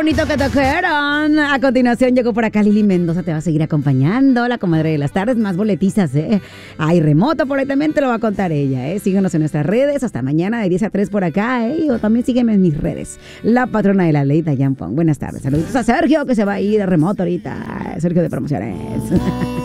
bonito que te quieran. A continuación llegó por acá Lili Mendoza, te va a seguir acompañando. La comadre de las tardes, más boletizas, Hay remoto, por ahí también te lo va a contar ella, Síguenos en nuestras redes, hasta mañana de 10 a 3 por acá, O también sígueme en mis redes. La patrona de la ley, Dayan Pong. Buenas tardes. Saluditos a Sergio, que se va a ir a remoto ahorita. Sergio de Promociones.